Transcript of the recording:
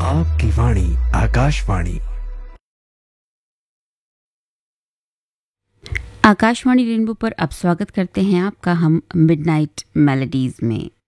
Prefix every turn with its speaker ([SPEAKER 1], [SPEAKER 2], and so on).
[SPEAKER 1] आपकी वाणी आकाशवाणी।
[SPEAKER 2] आकाशवाणी रेनबो पर अब स्वागत करते हैं आपका हम मिडनाइट मेलोडीज में।